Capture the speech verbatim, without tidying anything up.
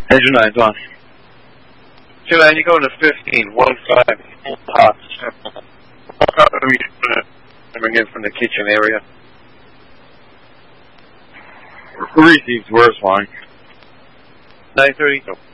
Engine nine's on. Two man, you go to fifteen, one five, hot. Coming in from the kitchen area. Received, where's flying? nine thirty.